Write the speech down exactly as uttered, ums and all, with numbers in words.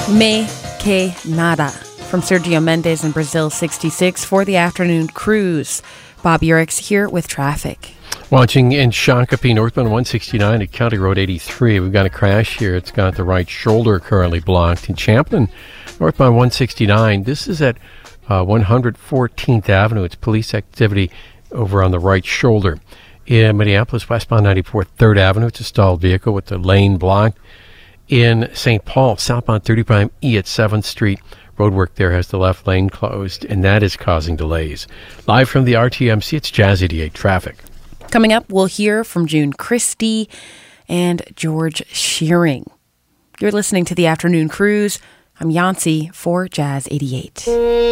Me Que Nada from Sergio Mendes in Brazil sixty-six for the afternoon cruise. Bob Urix here with traffic. Watching in Shakopee, northbound one sixty-nine at County Road eighty-three. We've got a crash here. It's got the right shoulder currently blocked. In Champlin, northbound one sixty-nine. This is at uh, one fourteenth Avenue. It's police activity over on the right shoulder. In Minneapolis, westbound ninety-fourth third Avenue. It's a stalled vehicle with the lane blocked. In Saint Paul, southbound thirty Prime E at seventh Street. Roadwork there has the left lane closed, and that is causing delays. Live from the R T M C, it's Jazz eighty-eight traffic. Coming up, we'll hear from June Christie and George Shearing. You're listening to the Afternoon Cruise. I'm Yancy for Jazz eighty-eight.